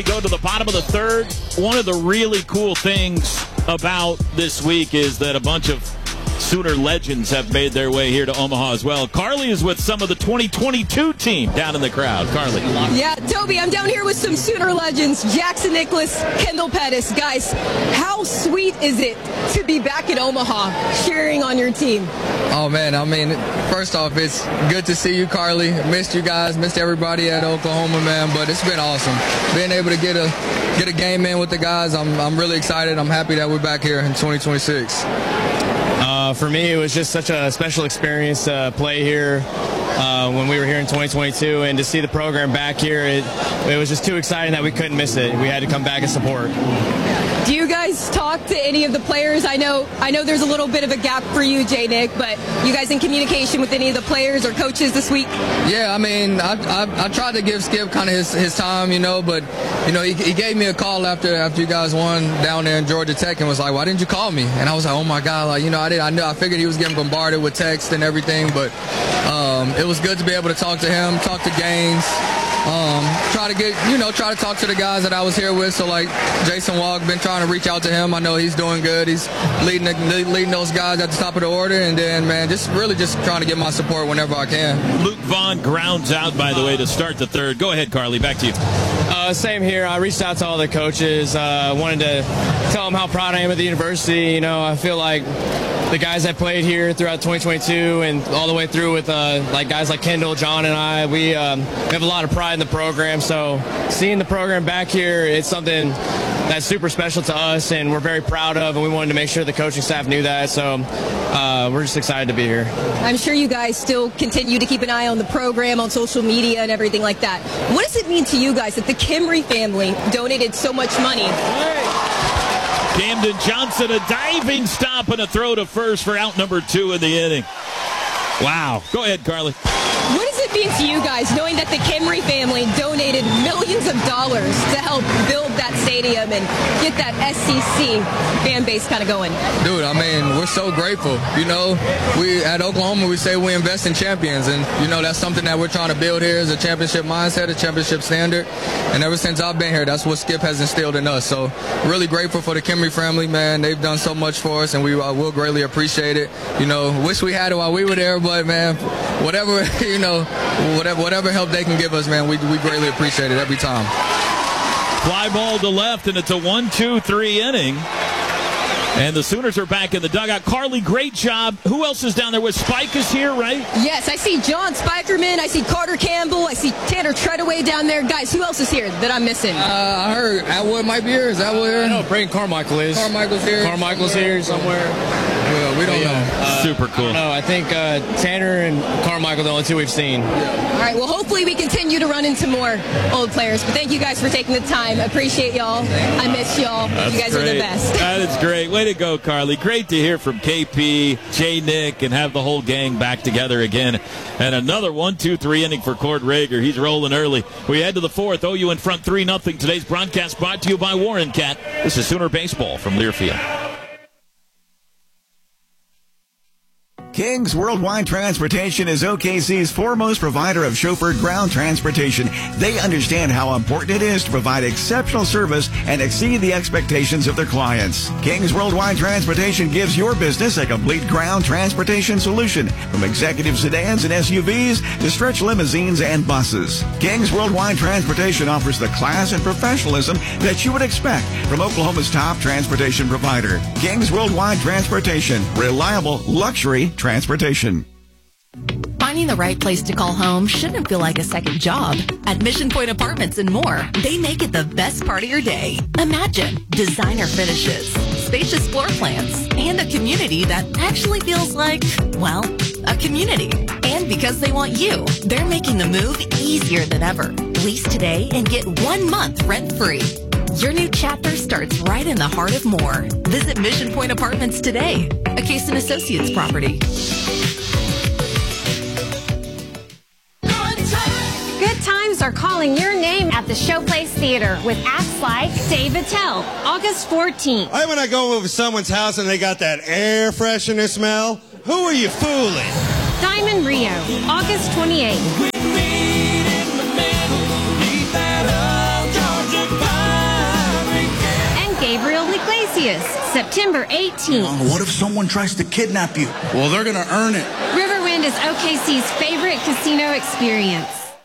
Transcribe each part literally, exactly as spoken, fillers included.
Go to the bottom of the third. One of the really cool things about this week is that a bunch of Sooner legends have made their way here to Omaha as well. Carly is with some of the twenty twenty-two team down in the crowd. Carly. Yeah, Toby, I'm down here with some Sooner legends. Jackson Nicholas, Kendall Pettis. Guys, how sweet is it to be back in Omaha cheering on your team? Oh, man, I mean, first off, it's good to see you, Carly. Missed you guys, missed everybody at Oklahoma, man, but it's been awesome. Being able to get a get a game in with the guys, I'm, I'm really excited. I'm happy that we're back here in twenty twenty-six. Uh, for me, it was just such a special experience to play here uh, when we were here in twenty twenty-two, and to see the program back here, it, it was just too exciting that we couldn't miss it. We had to come back and support. Do you guys talk to any of the players? I know I know there's a little bit of a gap for you, J. Nick, but you guys in communication with any of the players or coaches this week? Yeah, I mean, I, I, I tried to give Skip kind of his, his time, you know, but, you know, he, he gave me a call after after you guys won down there in Georgia Tech and was like, why didn't you call me? And I was like, oh, my God, like, you know, I did, I knew, I figured he was getting bombarded with text and everything, but um, it was good to be able to talk to him, talk to Gaines. Um, try to get, you know, try to talk to the guys that I was here with. So, like, Jason Walk, been trying to reach out to him. I know he's doing good. He's leading the, leading those guys at the top of the order. And then, man, just really just trying to get my support whenever I can. Luke Vaughn grounds out, by the way, to start the third. Go ahead, Carly. Back to you. Uh, same here. I reached out to all the coaches. Uh, wanted to tell them how proud I am of the university. You know, I feel like the guys that played here throughout twenty twenty-two and all the way through with uh, like guys like Kendall, John, and I, we, um, we have a lot of pride in the program. So seeing the program back here, it's something that's super special to us, and we're very proud of, and we wanted to make sure the coaching staff knew that. So uh, we're just excited to be here. I'm sure you guys still continue to keep an eye on the program, on social media, and everything like that. What does it mean to you guys that the Kimry family donated so much money? Camden Johnson, a diving stop and a throw to first for out number two in the inning. Wow. Go ahead, Carly. What does it mean to you guys knowing that the Kimry family donated millions of dollars to help build that stadium and get that S E C fan base kind of going? Dude, I mean, we're so grateful. You know, we at Oklahoma, we say we invest in champions, and, you know, that's something that we're trying to build here is a championship mindset, a championship standard. And ever since I've been here, that's what Skip has instilled in us. So really grateful for the Kimry family, man. They've done so much for us, and we uh, will greatly appreciate it. You know, wish we had it while we were there, but, man, whatever, you know, whatever whatever help they can give us, man, we, we greatly appreciate it every time. Fly ball to left, and it's a one two three inning. And the Sooners are back in the dugout. Carly, great job. Who else is down there with Spike is here, right? Yes, I see John Spikerman. I see Carter Campbell. I see Tanner Treadaway down there. Guys, who else is here that I'm missing? Uh, I heard Atwood might be here. Is Atwood here? I know Brayden Carmichael is. Carmichael's here. Carmichael's here somewhere. Well, we don't yeah, know. Uh, Super cool. I don't know. I think uh, Tanner and Carmichael are the only two we've seen. All right, well, hopefully we continue to run into more old players. But thank you guys for taking the time. Appreciate y'all. I miss y'all. That's you guys great. are the best. That is great. Way to go, Carly. Great to hear from K P, J. Nick, and have the whole gang back together again. And another one two three inning for Cord Rager. He's rolling early. We head to the fourth. O U in front three nothing. Today's broadcast brought to you by Warren Cat. This is Sooner Baseball from Learfield. King's Worldwide Transportation is O K C's foremost provider of chauffeured ground transportation. They understand how important it is to provide exceptional service and exceed the expectations of their clients. King's Worldwide Transportation gives your business a complete ground transportation solution, from executive sedans and S U Vs to stretch limousines and buses. King's Worldwide Transportation offers the class and professionalism that you would expect from Oklahoma's top transportation provider. King's Worldwide Transportation, reliable luxury transportation. Finding the right place to call home shouldn't feel like a second job. At Mission Point Apartments and more, they make it the best part of your day. Imagine designer finishes, spacious floor plans, and a community that actually feels like, well, a community. And because they want you, they're making the move easier than ever. Lease today and get one month rent-free. Your new chapter starts right in the heart of Moore. Visit Mission Point Apartments today, a Case and Associates property. Good times are calling your name at the Showplace Theater with acts like Dave Attell, August fourteenth. I when I go over someone's house and they got that air freshener smell, who are you fooling? Diamond Rio, August twenty-eighth. We meet in the middle, leave that old Georgia pie. Celsius, September eighteenth. What if someone tries to kidnap you? Well, they're going to earn it. Riverwind is O K C's favorite casino experience.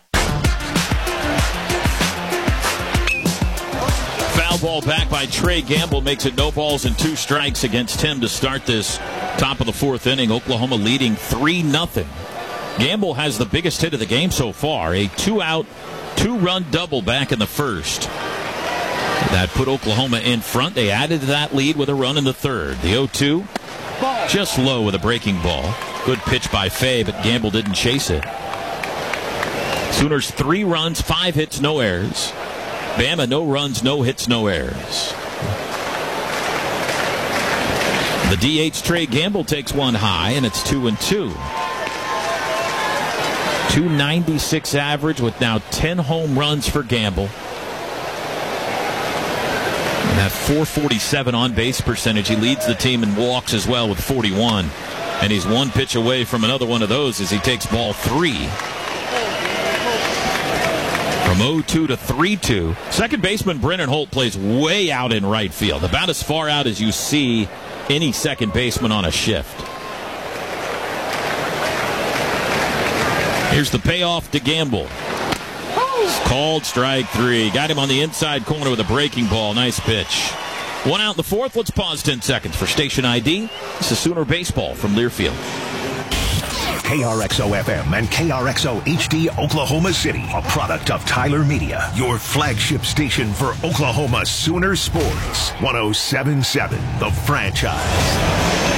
Foul ball back by Trey Gamble makes it no balls and two strikes against him to start this top of the fourth inning. Oklahoma leading three nothing. Gamble has the biggest hit of the game so far, a two-out, two-run double back in the first. That put Oklahoma in front. They added to that lead with a run in the third. The oh two, just low with a breaking ball. Good pitch by Fay, but Gamble didn't chase it. Sooners three runs, five hits, no errors. Bama no runs, no hits, no errors. The D H Trey Gamble takes one high, and it's two and two. two ninety-six average with now ten home runs for Gamble. And that four forty-seven on base percentage. He leads the team in walks as well with forty-one. And he's one pitch away from another one of those as he takes ball three. From oh two to three two. Second baseman Brennan Holt plays way out in right field. About as far out as you see any second baseman on a shift. Here's the payoff to Gamble. It's called strike three. Got him on the inside corner with a breaking ball. Nice pitch. One out in the fourth. Let's pause ten seconds for station I D. This is Sooner Baseball from Learfield. K R X O F M and K R X O H D Oklahoma City, a product of Tyler Media, your flagship station for Oklahoma Sooner sports. one oh seven point seven, The Franchise.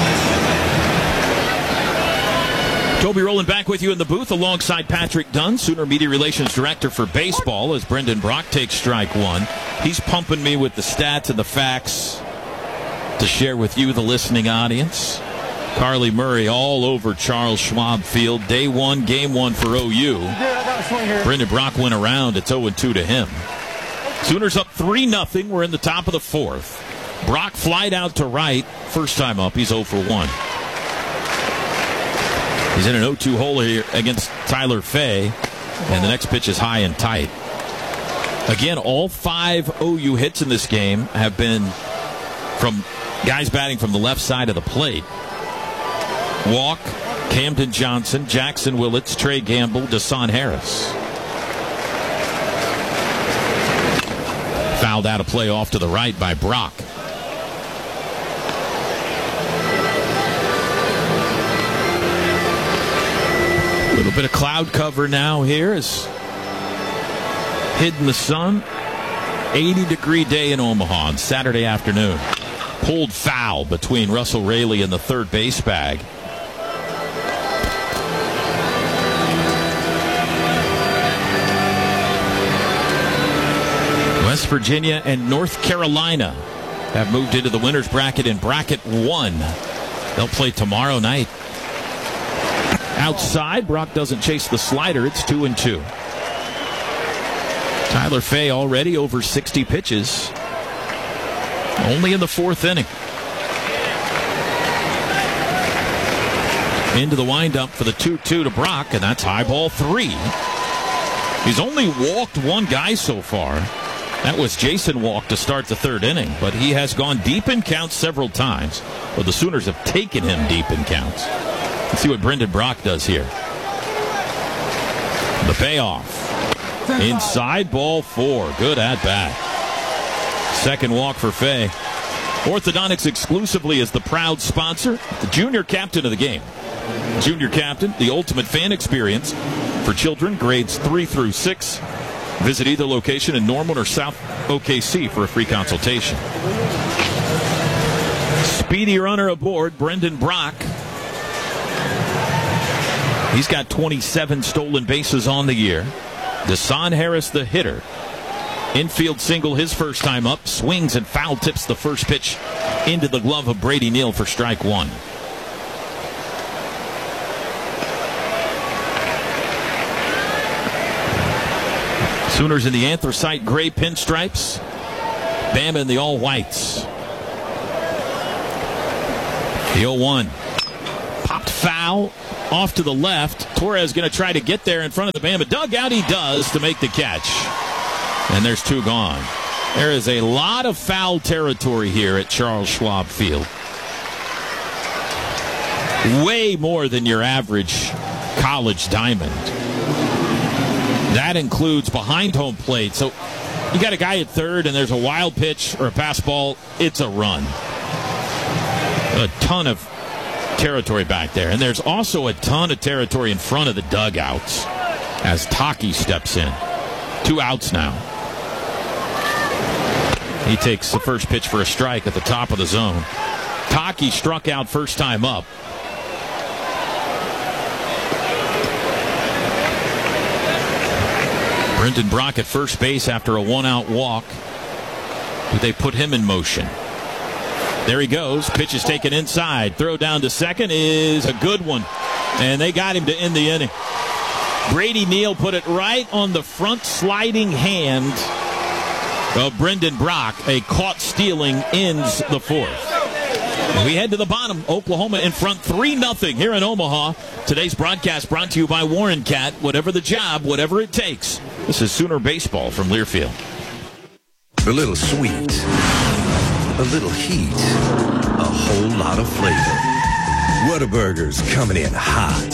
Toby Rowland back with you in the booth alongside Patrick Dunn, Sooner Media Relations Director for Baseball, as Brendan Brock takes strike one. He's pumping me with the stats and the facts to share with you, the listening audience. Carly Murray all over Charles Schwab Field. Day one, game one for O U. Brendan Brock went around. It's oh and two to him. Sooners up three nothing. We're in the top of the fourth. Brock flied out to right. First time up, he's oh for one. He's in an oh two hole here against Tyler Fay, and the next pitch is high and tight. Again, all five O U hits in this game have been from guys batting from the left side of the plate. Walk, Camden Johnson, Jackson Willits, Trey Gamble, Dasan Harris. Fouled out a play off to the right by Brock. A little bit of cloud cover now here is hidden the sun. eighty degree day in Omaha on Saturday afternoon. Pulled foul between Russell Raley and the third base bag. West Virginia and North Carolina have moved into the winner's bracket in bracket one. They'll play tomorrow night. Outside, Brock doesn't chase the slider. It's two and two. Tyler Fay already over sixty pitches. Only in the fourth inning. Into the windup for the two two to Brock, and that's high ball three. He's only walked one guy so far. That was Jason Walk to start the third inning, but he has gone deep in counts several times. Well, the Sooners have taken him deep in counts. Let's see what Brendan Brock does here. The payoff. Inside, ball four. Good at bat. Second walk for Fay. Orthodontics exclusively is the proud sponsor, the junior captain of the game. Junior captain, the ultimate fan experience for children grades three through six. Visit either location in Norman or South O K C for a free consultation. Speedy runner aboard, Brendan Brock. He's got twenty-seven stolen bases on the year. Dasan Harris, the hitter. Infield single his first time up. Swings and foul tips the first pitch into the glove of Brady Neal for strike one. Sooners in the anthracite gray pinstripes. Bama in the all whites. The oh one. Popped foul. Off to the left. Torres going to try to get there in front of the Bama dugout. He does to make the catch. And there's two gone. There is a lot of foul territory here at Charles Schwab Field. Way more than your average college diamond. That includes behind home plate. So you got a guy at third and there's a wild pitch or a pass ball, it's a run. A ton of territory back there. And there's also a ton of territory in front of the dugouts as Taki steps in. Two outs now. He takes the first pitch for a strike at the top of the zone. Taki struck out first time up. Brendan Brock at first base after a one-out walk. They put him in motion. There he goes. Pitch is taken inside. Throw down to second is a good one. And they got him to end the inning. Brady Neal put it right on the front sliding hand of Brendan Brock. A caught stealing ends the fourth. We head to the bottom. Oklahoma in front three nothing here in Omaha. Today's broadcast brought to you by Warren Cat. Whatever the job, whatever it takes. This is Sooner Baseball from Learfield. A little sweet, a little heat, a whole lot of flavor. Whataburger's coming in hot.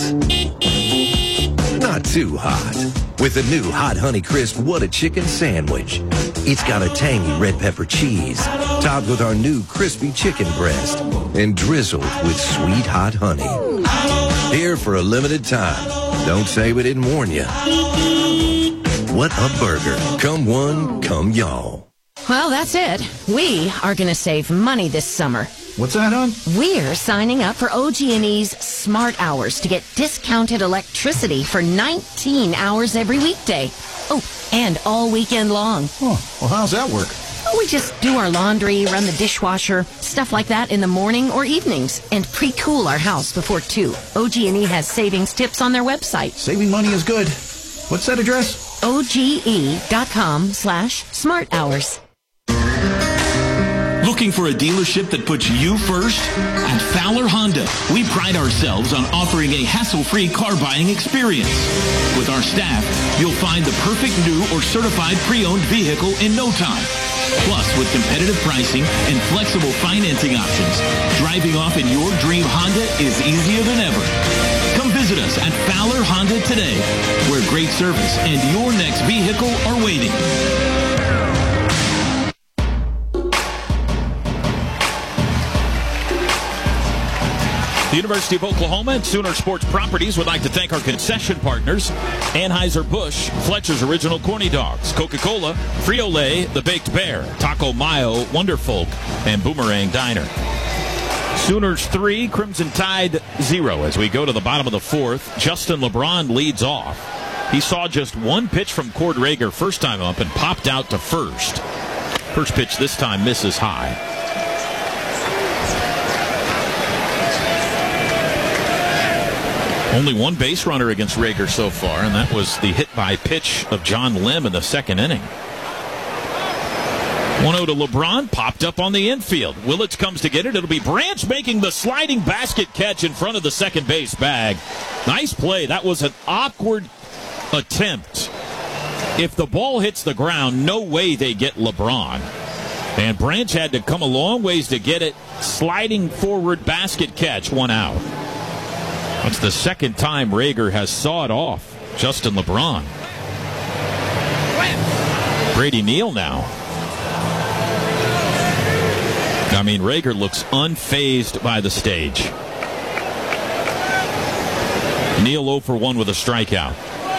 Not too hot. With the new Hot Honey Crisp What a Chicken Sandwich. It's got a tangy red pepper cheese, topped with our new crispy chicken breast, and drizzled with sweet hot honey. Here for a limited time. Don't say we didn't warn you. What a burger. Come one, come y'all. Well, that's it. We are going to save money this summer. What's that, hon? We're signing up for O G and E's Smart Hours to get discounted electricity for nineteen hours every weekday. Oh, and all weekend long. Oh, well, how's that work? We just do our laundry, run the dishwasher, stuff like that in the morning or evenings, and pre-cool our house before two. O G and E has savings tips on their website. Saving money is good. What's that address? O G E dot com slash smart hours. Looking for a dealership that puts you first? At Fowler Honda, we pride ourselves on offering a hassle-free car buying experience. With our staff, you'll find the perfect new or certified pre-owned vehicle in no time. Plus, with competitive pricing and flexible financing options, driving off in your dream Honda is easier than ever. Come visit us at Fowler Honda today, where great service and your next vehicle are waiting. The University of Oklahoma and Sooner Sports Properties would like to thank our concession partners, Anheuser-Busch, Fletcher's Original Corny Dogs, Coca-Cola, Frito-Lay, The Baked Bear, Taco Mayo, Wonderfolk, and Boomerang Diner. Sooners three, Crimson Tide zero. As we go to the bottom of the fourth, Justin LeBron leads off. He saw just one pitch from Cord Rager first time up and popped out to first. First pitch this time misses high. Only one base runner against Rager so far, and that was the hit by pitch of John Lim in the second inning. one oh to LeBron, popped up on the infield. Willits comes to get it. It'll be Branch making the sliding basket catch in front of the second base bag. Nice play. That was an awkward attempt. If the ball hits the ground, no way they get LeBron. And Branch had to come a long ways to get it. Sliding forward basket catch, one out. That's the second time Rager has sawed off Justin LeBron. Brady Neal now. I mean, Rager looks unfazed by the stage. Neal oh for one with a strikeout.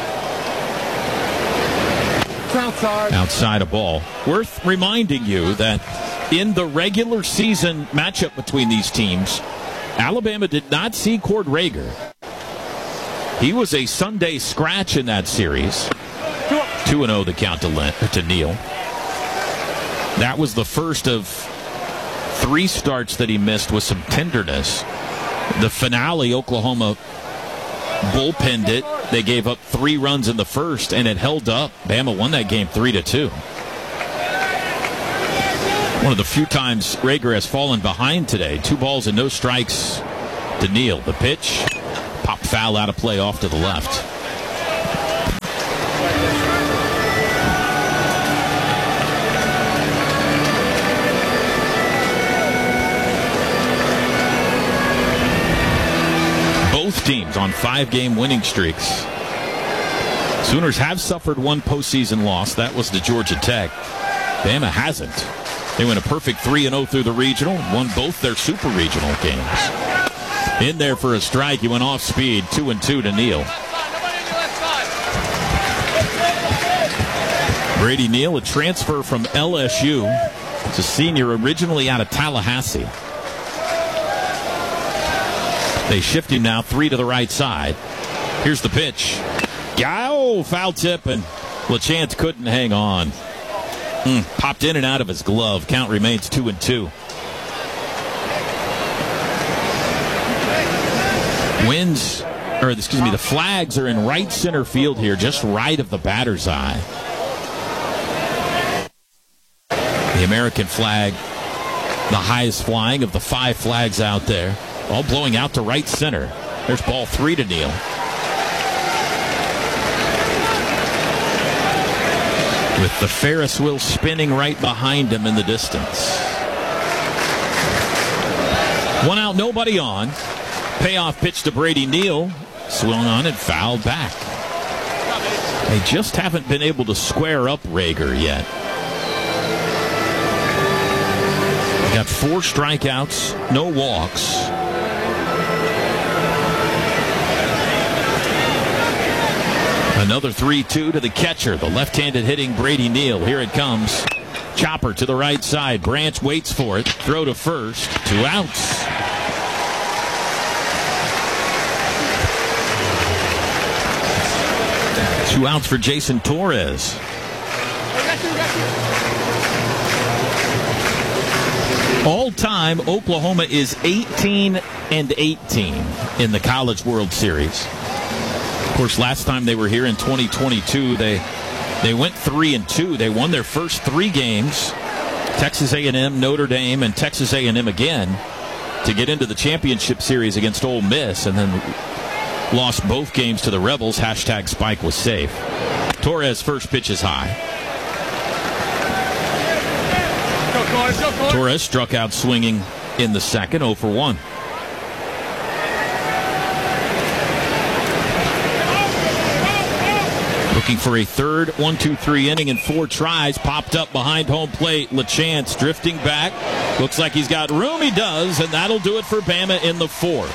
Outside. Outside a ball. Worth reminding you that in the regular season matchup between these teams, Alabama did not see Cord Rager. He was a Sunday scratch in that series. two and oh the count to, Len- to Neal. That was the first of three starts that he missed with some tenderness. The finale, Oklahoma bullpenned it. They gave up three runs in the first, and it held up. Bama won that game three to two. One of the few times Rager has fallen behind today. Two balls and no strikes to Neal. The pitch, pop foul out of play off to the left. on five-game winning streaks. Sooners have suffered one postseason loss. That was to Georgia Tech. Bama hasn't. They went a perfect three and oh through the regional, won both their super regional games. In there for a strike, he went off speed, two and two to Neal. Brady Neal, a transfer from L S U. He's a senior originally out of Tallahassee. They shift him now three to the right side. Here's the pitch. Oh, foul tip, and LaChance couldn't hang on. Mm, popped in and out of his glove. Count remains two and two. Winds, or excuse me, the flags are in right center field here, just right of the batter's eye. The American flag, the highest flying of the five flags out there, all blowing out to right center. There's ball three to Neal. With the Ferris wheel spinning right behind him in the distance. One out, nobody on. Payoff pitch to Brady Neal. Swung on and fouled back. They just haven't been able to square up Rager yet. They got four strikeouts, no walks. Another three two to the catcher, the left-handed hitting Brady Neal. Here it comes. Chopper to the right side. Branch waits for it. Throw to first. Two outs. Two outs for Jason Torres. All time, Oklahoma is eighteen and eighteen in the College World Series. Of course, last time they were here in twenty twenty-two, they they went three and two. They won their first three games, Texas A and M, Notre Dame, and Texas A and M again, to get into the championship series against Ole Miss, and then lost both games to the Rebels. Hashtag Spike was safe. Torres' first pitch is high. Torres struck out swinging in the second, oh for one. Looking for a third one two three inning and four tries. Popped up behind home plate. LaChance drifting back. Looks like he's got room. He does, and that'll do it for Bama in the fourth.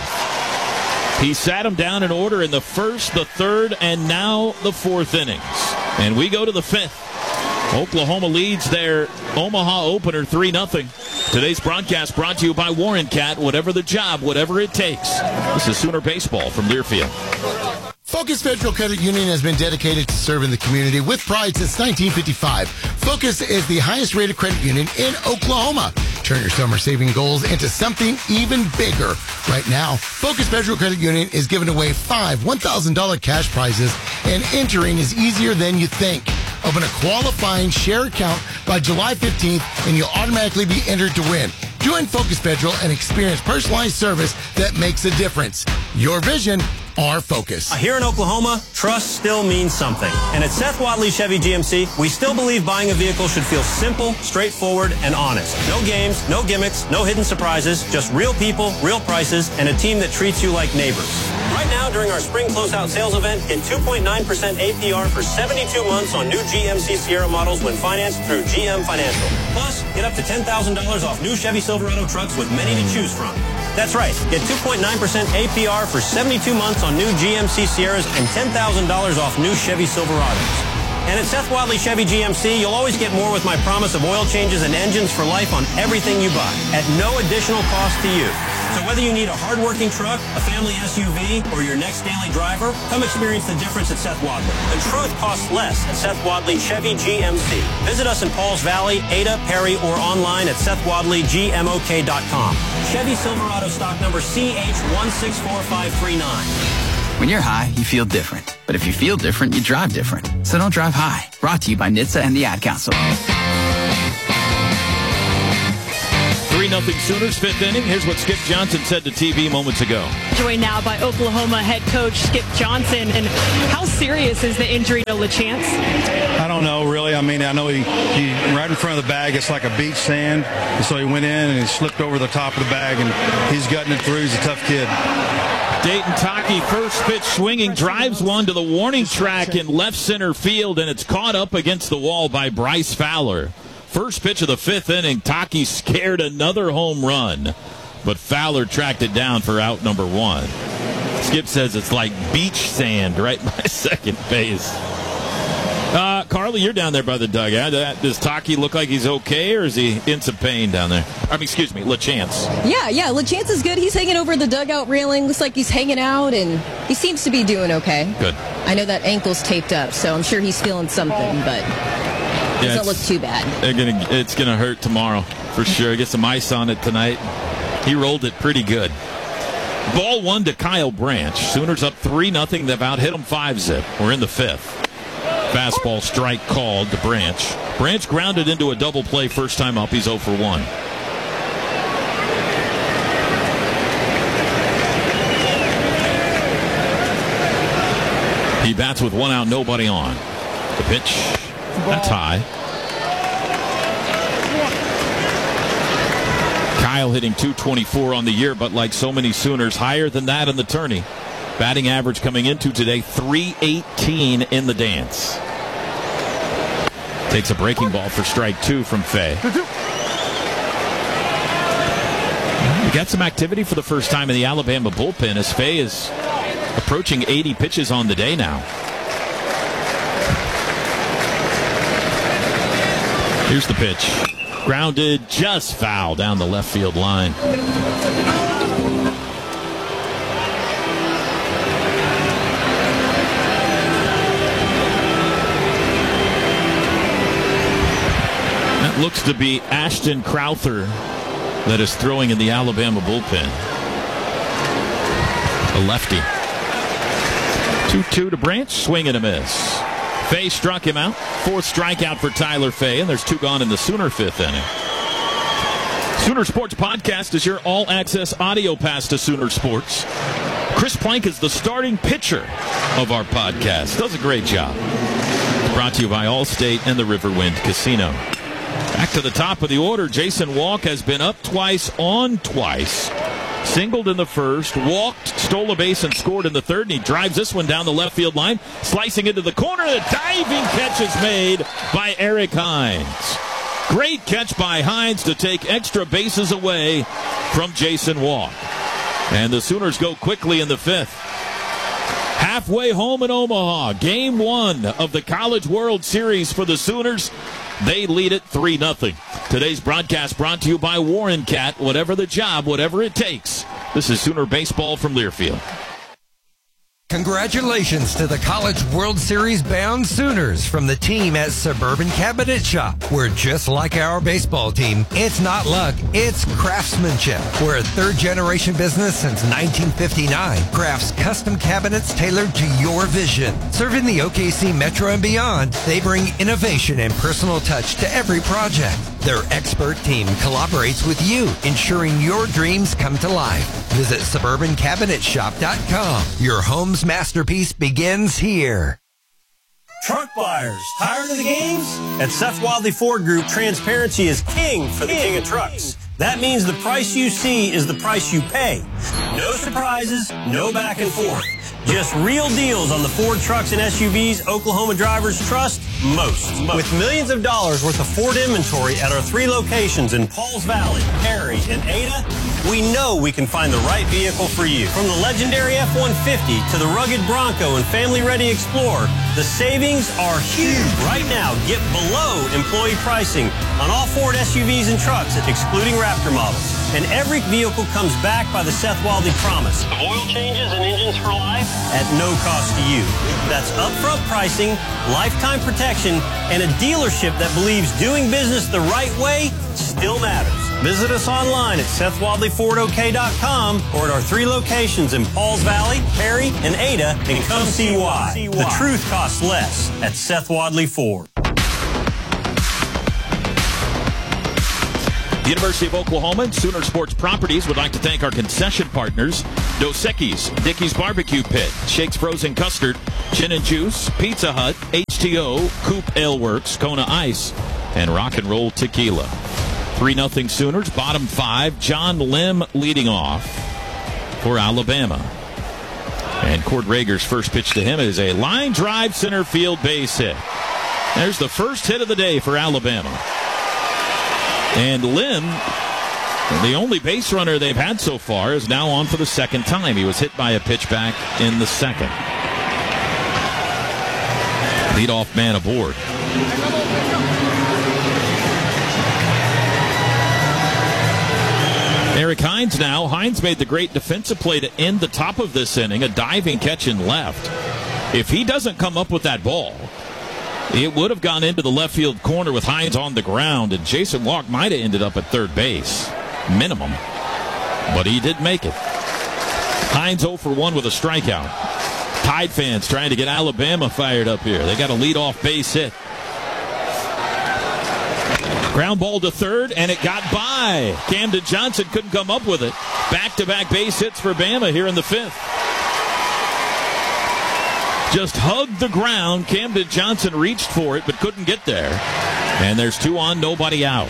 He sat him down in order in the first, the third, and now the fourth innings. And we go to the fifth. Oklahoma leads their Omaha opener three nothing. Today's broadcast brought to you by Warren Cat. Whatever the job, whatever it takes. This is Sooner Baseball from Learfield. Focus Federal Credit Union has been dedicated to serving the community with pride since nineteen fifty-five. Focus is the highest rated credit union in Oklahoma. Turn your summer saving goals into something even bigger. Right now, Focus Federal Credit Union is giving away five one thousand dollars cash prizes, and entering is easier than you think. Open a qualifying share account by July fifteenth, and you'll automatically be entered to win. Join Focus Federal and experience personalized service that makes a difference. Your vision, our focus. Here in Oklahoma, trust still means something. And at Seth Wadley Chevy G M C, we still believe buying a vehicle should feel simple, straightforward, and honest. No games, no gimmicks, no hidden surprises, just real people, real prices, and a team that treats you like neighbors. Right now, during our spring closeout sales event, get two point nine percent A P R for seventy-two months on new G M C Sierra models when financed through G M Financial. Plus, get up to ten thousand dollars off new Chevy Silverado trucks with many to choose from. That's right. Get two point nine percent A P R for seventy-two months on new G M C Sierras and ten thousand dollars off new Chevy Silverados. And at Seth Wadley Chevy G M C, you'll always get more with my promise of oil changes and engines for life on everything you buy at no additional cost to you. So whether you need a hard-working truck, a family S U V, or your next daily driver, come experience the difference at Seth Wadley. The truth costs less at Seth Wadley Chevy G M C. Visit us in Pauls Valley, Ada, Perry, or online at seth wadley g m o k dot com. Chevy Silverado stock number C H one six four five three nine. When you're high, you feel different. But if you feel different, you drive different. So don't drive high. Brought to you by N H T S A and the Ad Council. three nothing Sooners, fifth inning. Here's what Skip Johnson said to T V moments ago. Joined now by Oklahoma head coach Skip Johnson. And how serious is the injury to LaChance? I don't know, really. I mean, I know he, he right in front of the bag, it's like a beach sand. And so he went in and he slipped over the top of the bag, and he's gutting it through. He's a tough kid. Dayton Taki, first pitch swinging, drives one to the warning track in left center field, and it's caught up against the wall by Bryce Fowler. First pitch of the fifth inning, Taki scared another home run, but Fowler tracked it down for out number one. Skip says it's like beach sand right by second base. Uh, Carly, you're down there by the dugout. Does Taki look like he's okay, or is he in some pain down there? I mean, excuse me, LaChance. Yeah, yeah, LaChance is good. He's hanging over the dugout railing. Looks like he's hanging out, and he seems to be doing okay. Good. I know that ankle's taped up, so I'm sure he's feeling something, but it doesn't look too bad. Gonna, it's going to hurt tomorrow, for sure. Get some ice on it tonight. He rolled it pretty good. Ball one to Kyle Branch. Sooners up three nothing. They've out hit him five zip. We're in the fifth. Fastball strike called to Branch. Branch grounded into a double play first time up. He's oh for one. He bats with one out, nobody on. The pitch, that's high. Kyle hitting two twenty-four on the year, but like so many Sooners, higher than that in the tourney. Batting average coming into today, three eighteen in the dance. Takes a breaking ball for strike two from Fay. We got some activity for the first time in the Alabama bullpen as Fay is approaching eighty pitches on the day now. Here's the pitch. Grounded just foul down the left field line. That looks to be Ashton Crowther that is throwing in the Alabama bullpen. A lefty. two two to Branch, swing and a miss. Fay struck him out. Fourth strikeout for Tyler Fay, and there's two gone in the Sooner fifth inning. Sooner Sports Podcast is your all-access audio pass to Sooner Sports. Chris Plank is the starting pitcher of our podcast. Does a great job. Brought to you by Allstate and the Riverwind Casino. Back to the top of the order, Jason Walk has been up twice, on twice. Singled in the first, walked, stole a base, and scored in the third, and he drives this one down the left field line, slicing into the corner. The diving catch is made by Eric Hines. Great catch by Hines to take extra bases away from Jason Walk. And the Sooners go quickly in the fifth. Halfway home in Omaha, game one of the College World Series for the Sooners. They lead it three nothing. Today's broadcast brought to you by Warren Cat. Whatever the job, whatever it takes. This is Sooner Baseball from Learfield. Congratulations to the College World Series bound Sooners from the team at Suburban Cabinet Shop. We're just like our baseball team. It's not luck, it's craftsmanship. We're a third generation business since nineteen fifty-nine. Crafts custom cabinets tailored to your vision. Serving the O K C Metro and beyond, they bring innovation and personal touch to every project. Their expert team collaborates with you, ensuring your dreams come to life. Visit suburban cabinet shop dot com. Your home's masterpiece begins here. Truck buyers, tired of the games? At Seth Wadley Ford Group, transparency is king for the king of trucks. That means the price you see is the price you pay. No surprises, no back and forth. Just real deals on the Ford trucks and S U Vs Oklahoma drivers trust most. With millions of dollars worth of Ford inventory at our three locations in Pauls Valley, Perry, and Ada, we know we can find the right vehicle for you. From the legendary F one fifty to the rugged Bronco and family-ready Explorer, the savings are huge. Right now, get below employee pricing on all Ford S U Vs and trucks, excluding Raptor models. And every vehicle comes back by the Seth Wadley promise. Oil changes and engines for life at no cost to you. That's upfront pricing, lifetime protection, and a dealership that believes doing business the right way still matters. Visit us online at seth wadley ford o k dot com or at our three locations in Pauls Valley, Perry, and Ada, and come see why. The truth costs less at Seth Wadley Ford. The University of Oklahoma and Sooner Sports Properties would like to thank our concession partners, Dos Equis, Dickey's Barbecue Pit, Shakes Frozen Custard, Gin and Juice, Pizza Hut, H T O, Coop Ale Works, Kona Ice, and Rock and Roll Tequila. three nothing Sooners, bottom five. John Lim leading off for Alabama. And Cord Rager's first pitch to him is a line drive center field base hit. There's the first hit of the day for Alabama. And Lim, the only base runner they've had so far, is now on for the second time. He was hit by a pitch back in the second. Leadoff man aboard. Eric Hines now. Hines made the great defensive play to end the top of this inning, a diving catch in left. If he doesn't come up with that ball, it would have gone into the left field corner with Hines on the ground, and Jason Walk might have ended up at third base, minimum. But he did make it. Hines oh for one with a strikeout. Tide fans trying to get Alabama fired up here. They got a leadoff base hit. Ground ball to third, and it got by. Camden Johnson couldn't come up with it. Back-to-back base hits for Bama here in the fifth. Just hugged the ground. Camden Johnson reached for it, but couldn't get there. And there's two on, nobody out.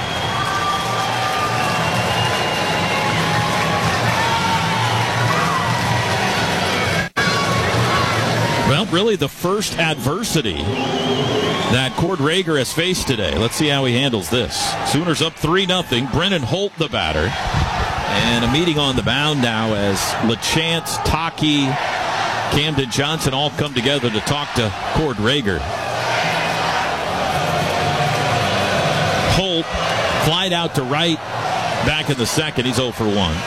Well, really the first adversity that Cord Rager has faced today. Let's see how he handles this. Sooners up three nothing. Brennan Holt, the batter. And a meeting on the mound now as LaChance, Taki, Camden Johnson all come together to talk to Cord Rager. Holt flied out to right back in the second. He's oh for one.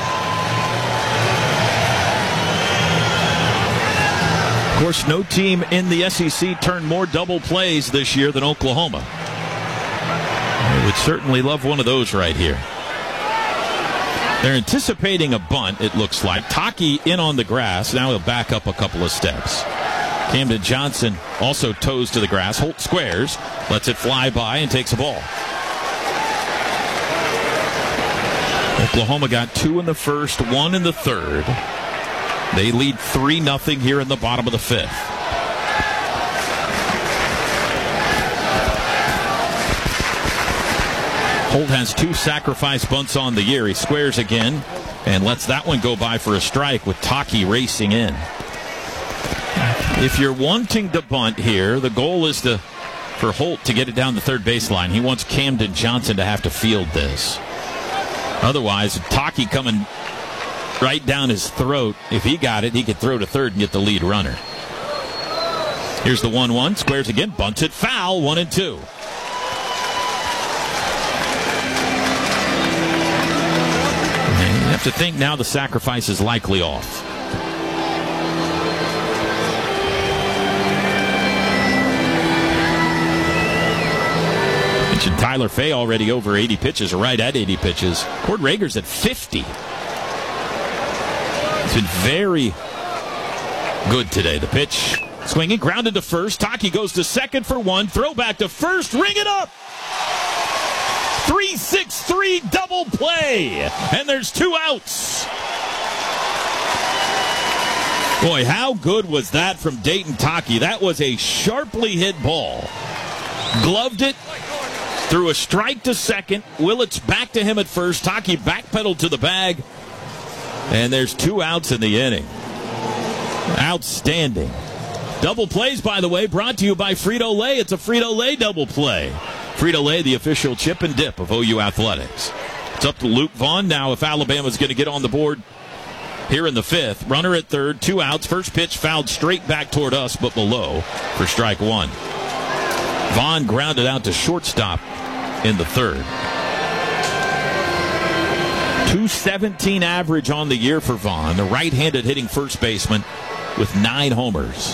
Of course, no team in the S E C turned more double plays this year than Oklahoma. I would certainly love one of those right here. They're anticipating a bunt, it looks like. Taki in on the grass. Now he'll back up a couple of steps. Camden Johnson also toes to the grass. Holt squares, lets it fly by, and takes a ball. Oklahoma got two in the first, one in the third. They lead three nothing here in the bottom of the fifth. Holt has two sacrifice bunts on the year. He squares again and lets that one go by for a strike with Taki racing in. If you're wanting to bunt here, the goal is to for Holt to get it down the third baseline. He wants Camden Johnson to have to field this. Otherwise, Taki coming right down his throat. If he got it, he could throw to third and get the lead runner. Here's the one one. Squares again. Bunts it foul. One and two. And you have to think now the sacrifice is likely off. Mentioned Tyler Fay already over eighty pitches, or right at eighty pitches. Cord Rager's at fifty. It's been very good today. The pitch, swinging, grounded to first. Taki goes to second for one. Throw back to first. Ring it up. three six three double play. And there's two outs. Boy, how good was that from Dayton Taki? That was a sharply hit ball. Gloved it. Threw a strike to second. Willits back to him at first. Taki backpedaled to the bag. And there's two outs in the inning. Outstanding. Double plays, by the way, brought to you by Frito-Lay. It's a Frito-Lay double play. Frito-Lay, the official chip and dip of O U Athletics. It's up to Luke Vaughn now if Alabama's going to get on the board here in the fifth. Runner at third, two outs. First pitch fouled straight back toward us, but below for strike one. Vaughn grounded out to shortstop in the third. two seventeen average on the year for Vaughn, the right-handed hitting first baseman with nine homers.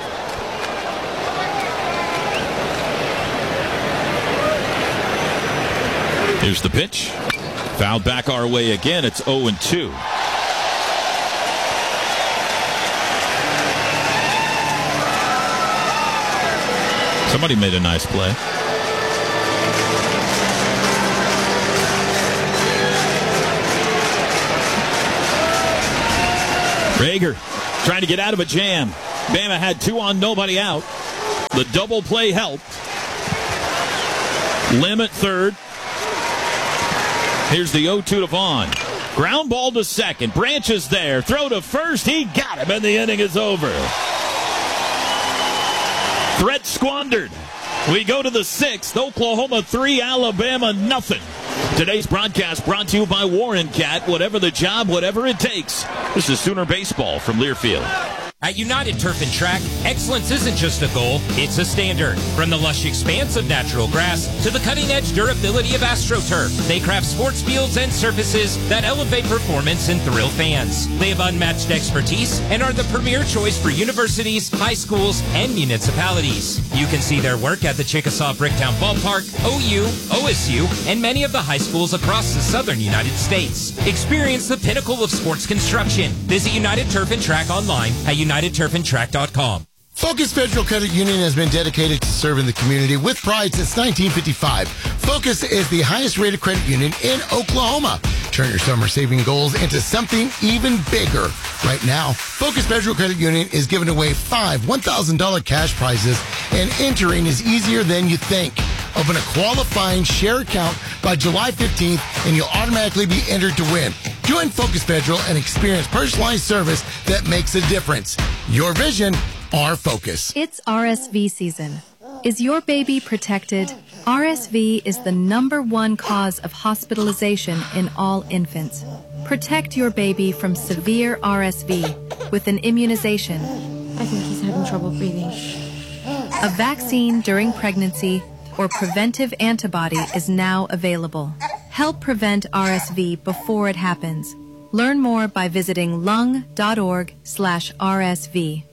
Here's the pitch. Fouled back our way again. It's oh and two. Somebody made a nice play. Rager trying to get out of a jam. Bama had two on, nobody out. The double play helped. Lim at third. Here's the oh two to Vaughn. Ground ball to second. Branch is there. Throw to first. He got him, and the inning is over. Threat squandered. We go to the sixth. Oklahoma three, Alabama nothing. Today's broadcast brought to you by Warren Cat. Whatever the job, whatever it takes. This is Sooner Baseball from Learfield. At United Turf and Track, excellence isn't just a goal, it's a standard. From the lush expanse of natural grass to the cutting-edge durability of AstroTurf, they craft sports fields and surfaces that elevate performance and thrill fans. They have unmatched expertise and are the premier choice for universities, high schools, and municipalities. You can see their work at the Chickasaw Bricktown Ballpark, O U, O S U, and many of the high schools across the southern United States. Experience the pinnacle of sports construction. Visit United Turf and Track online at united turf and track dot com. Focus Federal Credit Union has been dedicated to serving the community with pride since nineteen fifty-five. Focus is the highest rated credit union in Oklahoma. Turn your summer saving goals into something even bigger. Right now, Focus Federal Credit Union is giving away five one thousand dollars cash prizes, and entering is easier than you think. Open a qualifying share account by July fifteenth, and you'll automatically be entered to win. Join Focus Federal and experience personalized service that makes a difference. Your vision, our focus. It's R S V season. Is your baby protected? R S V is the number one cause of hospitalization in all infants. Protect your baby from severe R S V with an immunization. I think he's having trouble breathing. A vaccine during pregnancy or preventive antibody is now available. Help prevent R S V before it happens. Learn more by visiting lung dot org slash R S V.